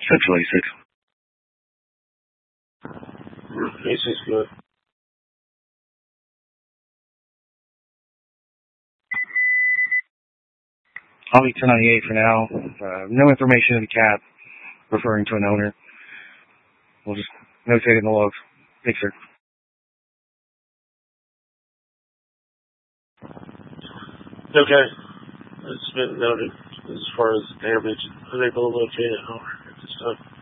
Essentially 6. Basics good. I'll be 1098 for now. No information in the cap referring to an owner. We'll just notate it in the logs. Thanks, sir. Okay. It's been noted as far as damage. I was able to locate it at this time.